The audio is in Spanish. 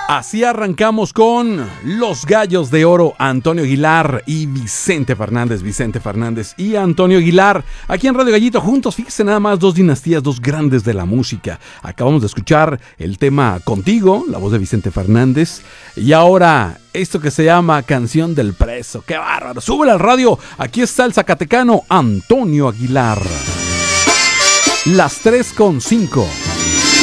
Así arrancamos con Los Gallos de Oro, Antonio Aguilar y Vicente Fernández y Antonio Aguilar, aquí en Radio Gallito juntos. Fíjese nada más, dos dinastías, dos grandes de la música. Acabamos de escuchar el tema Contigo, la voz de Vicente Fernández, y ahora esto que se llama Canción del Preso. ¡Qué bárbaro! ¡Súbele al radio! Aquí está el zacatecano Antonio Aguilar. Las 3:05.